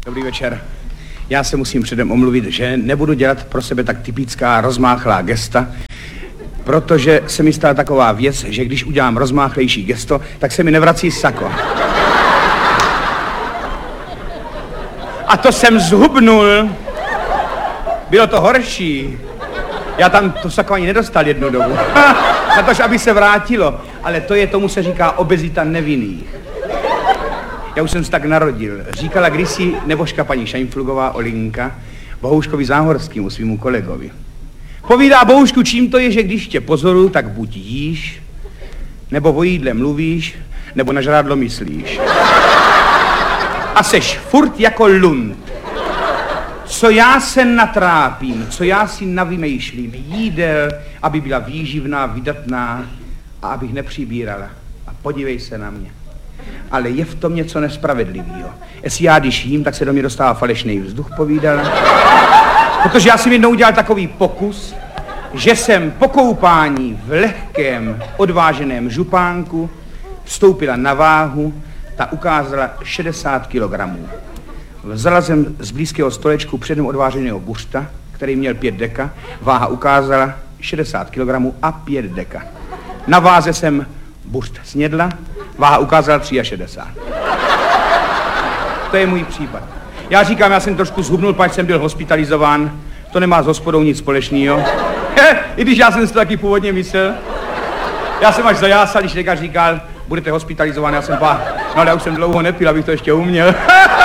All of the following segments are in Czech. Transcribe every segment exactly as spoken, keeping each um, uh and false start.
Dobrý večer. Já se musím předem omluvit, že nebudu dělat pro sebe tak typická rozmáchlá gesta, protože se mi stala taková věc, že když udělám rozmáchlejší gesto, tak se mi nevrací sako. A to jsem zhubnul. Bylo to horší. Já tam to sako ani nedostal jednu dobu. Na to, aby se vrátilo. Ale to je, tomu se říká obezita nevinných. Já už jsem se tak narodil. Říkala kdysi nebožka paní Šajnflugová Olinka Bohouškovi Záhorskému, svýmu kolegovi. Povídá: Bohoušku, čím to je, že když tě pozoruju, tak buď jíš, nebo o jídle mluvíš, nebo na žrádlo myslíš. A seš furt jako lund. Co já se natrápím, co já si navymýšlím, jídel, aby byla výživná, vydatná a abych nepřibírala. A podívej se na mě. Ale je v tom něco nespravedlivého. Jestli já, když jím, tak se do mě dostává falešný vzduch, povídala. Protože já jsem jednou udělal takový pokus, že jsem po koupání v lehkém, odváženém župánku vstoupila na váhu, ta ukázala šedesát kilogramů. Vzala jsem z blízkého stolečku předem odváženého buřta, který měl pět deka, váha ukázala šedesát kilogramů a pět deka. Na váze jsem buřt snědla, váha ukázala šedesát tři. To je můj případ. Já říkám, já jsem trošku zhubnul, pač jsem byl hospitalizován, to nemá s hospodou nic společného. I když já jsem si to taky původně myslel. Já jsem až zajásal, když lékař říkal, budete hospitalizován, já jsem pá, no ale já už jsem dlouho nepil, abych to ještě uměl.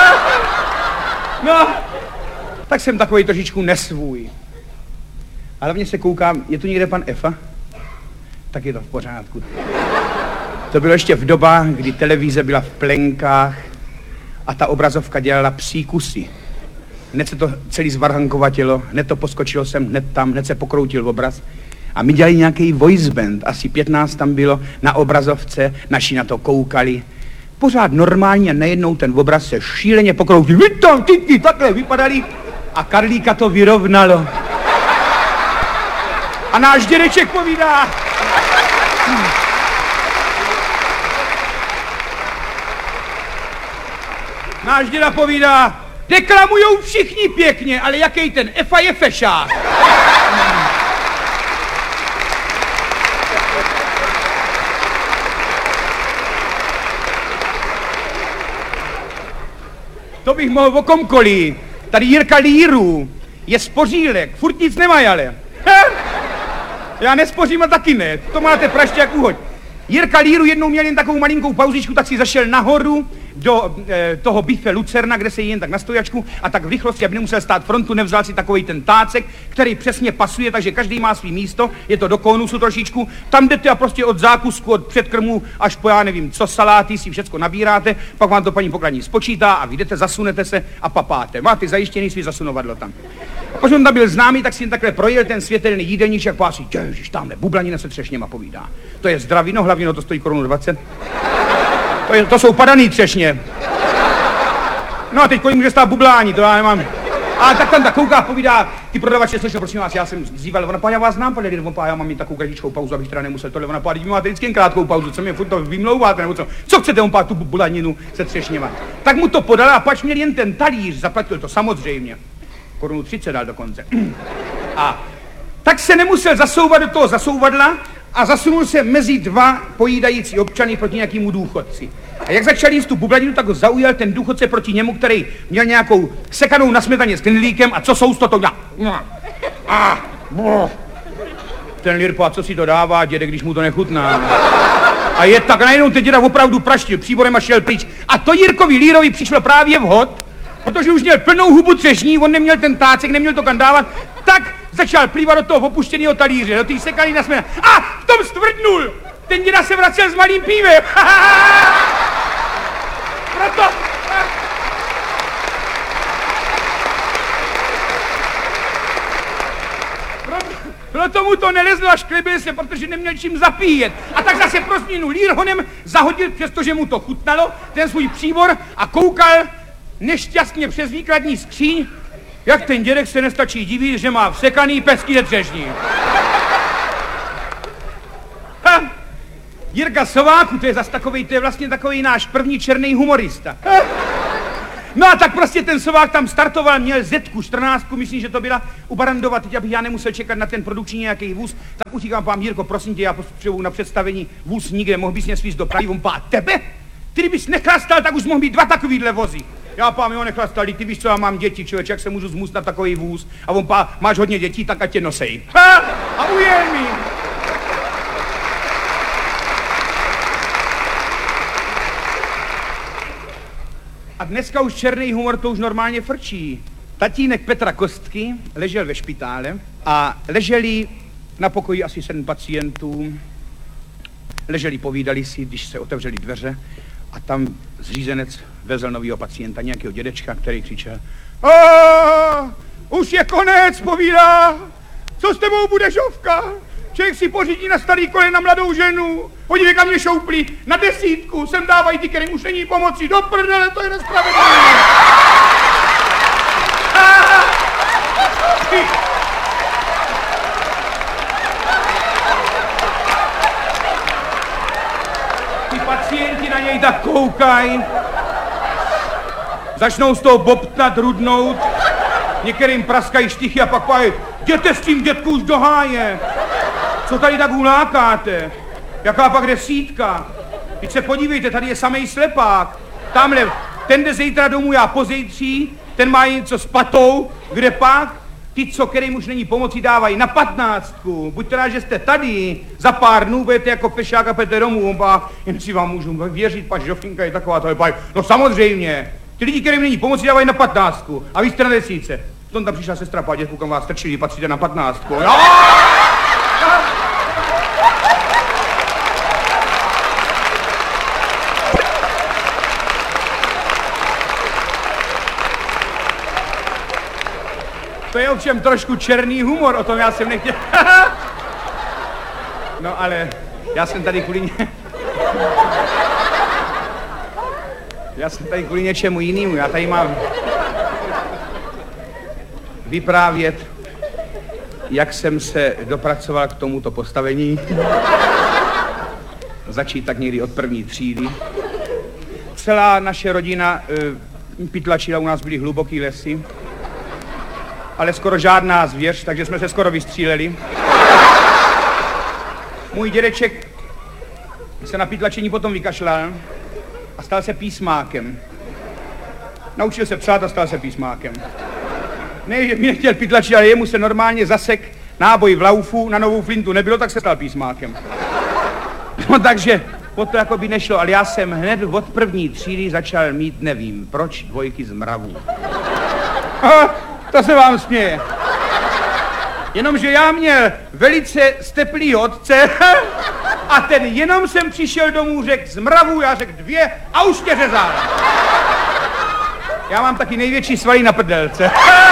No, tak jsem takový trošičku nesvůj. A hlavně se koukám, je tu někde pan Efa? Tak je to v pořádku. To bylo ještě v dobách, kdy televize byla v plenkách a ta obrazovka dělala psí kusy. Hned se to celý zvarhankovatilo, hned to poskočilo sem, hned tam, hned se pokroutil obraz. A my dělali nějaký voice band, asi pětnáct tam bylo na obrazovce, naši na to koukali. Pořád normálně a najednou ten obraz se šíleně pokroutil. Vy tam, ty, ty, takhle vypadali a Karlíka to vyrovnalo. A náš dědeček povídá. Hmm. Náš děda povídá, deklamujou všichni pěkně, ale jaký ten Efa je fešák. To bych mohl o komkoliv. Tady Jirka Líru je spořílek, furt nic nemají ale. Ha? Já nespořím a taky ne, to máte praště jak uhoď. Jirka Líru jednou měl jen takovou malinkou pauzičku, tak si zašel nahoru do e, toho bife Lucerna, kde se jí jen tak na stojačku a tak v rychlosti, aby nemusel stát frontu, nevzal si takovej ten tácek, který přesně pasuje, takže každý má svý místo, je to do konusu trošičku, tam jdete a prostě od zákusku, od předkrmu až po já nevím co saláty si všecko nabíráte, pak vám to paní pokladní spočítá a vy jdete, zasunete se a papáte. Máte zajištěný svý zasunovadlo tam. A když on tam byl známý, tak si jen takhle projel ten světelný jídelníček, pásí, ježiš, tamhle bublanina se třešněma povídá. To je zdravý, no hlavně no to stojí korunu dvacet. To, je, to jsou padaný třešně. No a teď kolik může stát bublání, to já nemám. A tak tam tak kouká, povídá, ty prodavače, slyšel, prosím vás, já jsem zýval, ona pá, já vás znám, pane, on pá, já mám mít takovou kratičkou pauzu, abych teda nemusel tohle, ona pá, vy máte vždycky jen krátkou pauzu, co mě furt to vymlouváte, nebo co? Co chcete, on pá, tu bulaninu se třešněma. Tak mu to podala a pač měl jen ten talíř, zaplatil to samozřejmě. Korunu třicet dal dokonce. A tak se nemusel zasouvat do toho zasouvadla a zasunul se mezi dva pojídající občany proti nějakému důchodci. A jak začal jíst tu bublaninu, tak ho zaujal ten důchodce proti němu, který měl nějakou sekanou na smetaně s knedlíkem a co jsou to to? A ten Lirpa, co si to dává, dědek, když mu to nechutná. A je tak, najednou ten děda opravdu praštil příborem a šel pryč. A to Jirkovi Lírovi přišlo právě vhod, protože už měl plnou hubu třešní, on neměl ten tácek, neměl to kam dávat, tak začal plývat do toho opuštěného talíře, do té sekaný na směna. A v tom stvrdnul! Ten děda se vracel s malým pívem. Proto... Proto, proto mu to nelezlo a šklebil se, protože neměl čím zapíjet. A tak zase pro změnu Lírhonem zahodil, přestože mu to chutnalo, ten svůj příbor a koukal nešťastně přes výkladní skříň, jak ten dědek se nestačí divit, že má vsekaný pesky ze třešní. Ha! Jirka Sováku, to je zas takovej, to je vlastně takovej náš první černý humorista. Ha! No a tak prostě ten Sovák tam startoval, měl zetku, čtrnáctku, myslím, že to byla u Barandova, teď abych já nemusel čekat na ten produkční nějaký vůz, tak už říkám, pán Jirko, prosím tě, já potřebuju na představení vůz nikde, mohl bys mě svízt do Prahy, on pá, tebe? Ty kdybys nechlastal, tak už mohl mít dva takovýhle vozy. Já pám, jo, nechlastal, ty víš co, já mám děti, člověč, jak se můžu zmůst na takový vůz? A on pá, máš hodně dětí, tak ať tě nosej. Ha! A ujel mi. A dneska už černý humor to už normálně frčí. Tatínek Petra Kostky ležel ve špitále a leželi na pokoji asi sedm pacientů. Leželi, povídali si, když se otevřeli dveře a tam zřízenec vezl novýho pacienta, nějakého dědečka, který křičel: "A, už je konec, povídá, co s tebou bude, Žovka? Člověk si pořídí na starý kole na mladou ženu, podívej, kam mě šouplí, na desítku, sem dávají ty, kterým už není pomoci, do prdele, to je nespravedlivé." Ty pacienti na něj tak koukají, začnou z toho bobtnat, rudnout, některým praskají štichy a pak pájí: "Jděte s tím, dětku, už do háje. Co tady tak ulákáte? Jaká pak desítka? Teď se podívejte, tady je samej slepák. Tamhle, ten jde zítra domů, já pozejtří, ten má něco s patou, kde pak? Ty, co kterým už není pomoci, dávají na patnáctku. Buďte rád, že jste tady, za pár dnů budete jako pešák a půjdete domů." On pá, jen si vám můžu věřit, pač Žofinka je taková, to je pá, no samozřejmě. Ty lidi, kterým není pomoci, dávají na patnáctku. A vy jste na desítce. Potom tam přišla sestra, pá, dětku, kam vás strčili, patříte na patnáctku. No! To je ovšem trošku černý humor, o tom já jsem nechtěl. No ale já jsem tady kvůli ně... Já jsem tady kvůli něčemu jinému, já tady mám vyprávět, jak jsem se dopracoval k tomuto postavení. Začít tak někdy od první třídy. Celá naše rodina e, pytlačila, u nás byly hluboký lesy, ale skoro žádná zvěř, takže jsme se skoro vystříleli. Můj dědeček se na pytlačení potom vykašlal a stal se písmákem. Naučil se psát a stal se písmákem. Ne, že mi nechtěl pytlačit, ale jemu se normálně zasek náboj v laufu, na novou flintu nebylo, tak se stal písmákem. No takže potom jako by nešlo, ale já jsem hned od první třídy začal mít, nevím proč, dvojky z mravů. Aha, to se vám směje. Jenomže já měl velice steplý otce a ten jenom jsem přišel domů, řekl z mravů, já řekl dvě a už tě řezal. Já mám taky největší svaly na prdelce.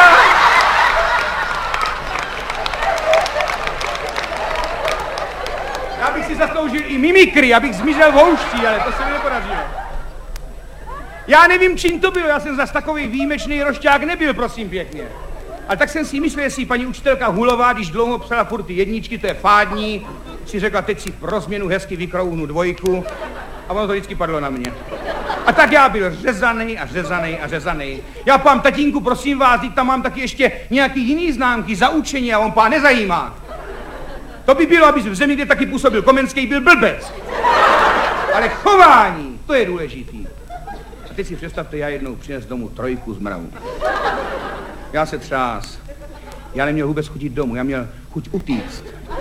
Já bych si zasloužil i mimikry, abych zmizel v houští, ale to se mi nepodařilo. Já nevím, čím to bylo, já jsem zas takový výjimečný rošťák nebyl, prosím pěkně. Ale tak jsem si myslel, jestli paní učitelka Hulová, když dlouho psala furt ty jedničky, to je fádní, si řekla, teď si pro změnu hezky vykrouhnu dvojku a ono to vždycky padlo na mě. A tak já byl řezanej a řezanej a řezanej. Já pám, tatínku, prosím vás, teď tam mám taky ještě nějaký jiný známky za učení a on pá nezajímá. To by bylo, aby v zemi, kde taky působil Komenský, byl blbec. Ale chování, to je důležitý. A teď si představte, já jednou přines domů trojku z mravů. Já se třás. Já neměl vůbec chutit domů, já měl chuť utíct.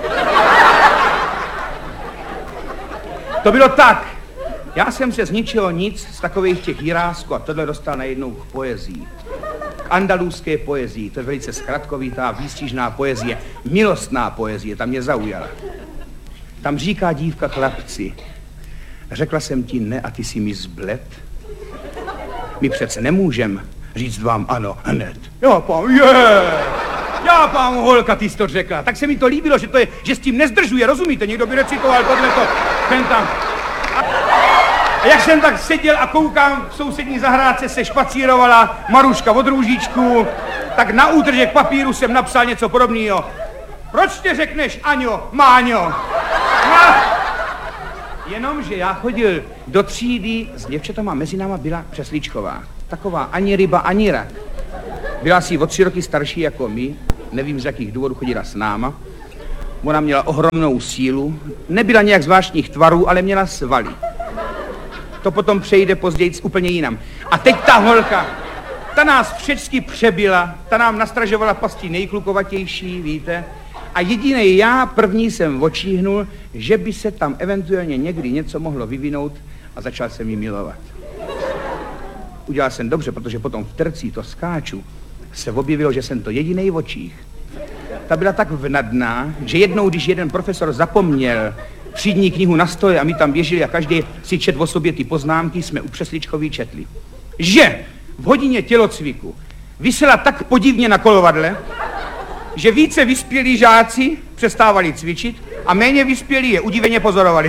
To bylo tak. Já jsem se z ničeho nic z takových těch jirásků a tohle dostal najednou k poezii. K andalůzské poezii, to je velice zkratkovitá, výstižná poezie, milostná poezie, ta mě zaujala. Tam říká dívka chlapci: "Řekla jsem ti ne a ty si mi zbled. My přece nemůžem říct vám ano hned." Já pám, je, já pám, holka, ty jsi to řekla. Tak se mi to líbilo, že, to je, že s tím nezdržuje, rozumíte? Někdo by recitoval tohleto, ten tam. A, a jak jsem tak seděl a koukám, v sousední zahrádce se špacírovala Maruška od Růžičku, tak na útržek papíru jsem napsal něco podobného. Proč tě řekneš Aňo, Máňo? No. Jenomže já chodil do třídy s děvčatama, mezi náma byla Přesličková. taková ani ryba, ani rak. Byla asi o tři roky starší jako my, nevím z jakých důvodů chodila s náma. Ona měla ohromnou sílu, nebyla nějak zvláštních tvarů, ale měla svaly. To potom přejde později úplně jinam. A teď ta holka, ta nás všecky přebila, ta nám nastražovala pasti nejklukovatější, víte. A jediný já první jsem očíhnul, že by se tam eventuálně někdy něco mohlo vyvinout a začal jsem jí milovat. Udělal jsem dobře, protože potom v tercí to skáču se objevilo, že jsem to jedinej v očích. Ta byla tak vnadná, že jednou, když jeden profesor zapomněl třídní knihu na stole a my tam běželi a každý si čet o sobě ty poznámky, jsme u Přesličkový četli. Že v hodině tělocviku visela tak podivně na kolovadle, že více vyspělí žáci přestávali cvičit a méně vyspělí je udiveně pozorovali.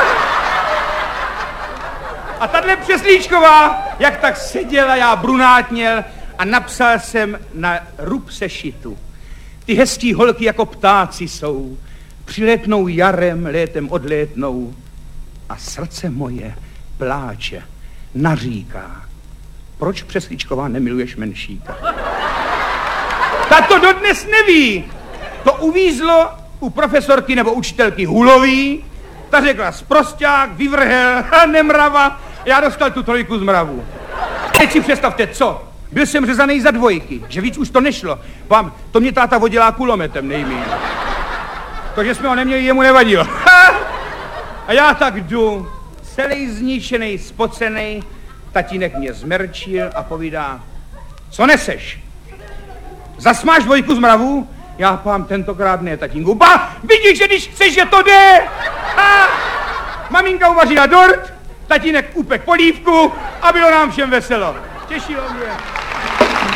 A tahle Přeslíčková, jak tak seděla, já brunátněl a napsal jsem na rub sešitu. Ty hezký holky jako ptáci jsou, přilétnou jarem, létem odlétnou a srdce moje pláče, naříká. Proč Přeslíčková nemiluješ Menšíka? Ta to dodnes neví. To uvízlo u profesorky nebo učitelky Hulový. Ta řekla sprosťák, vyvrhel, nemrava. Já dostal tu trojku z mravu. Teď si představte, co? Byl jsem řezaný za dvojky, že víc už to nešlo. Vám, to mě táta vodila kulometem nejmíň. To, že jsme ho neměli, jemu nevadilo. A já tak jdu, celý zničený, spocený, tatínek mě zmerčil a povídá, co neseš? Zas máš dvojku z mravu? Já pám, tentokrát ne, tatínku. Ba, vidíš, že když chceš, že to jde! Ha! Maminka uvařila dort, tatínek upek polívku a bylo nám všem veselo. Těšilo mě.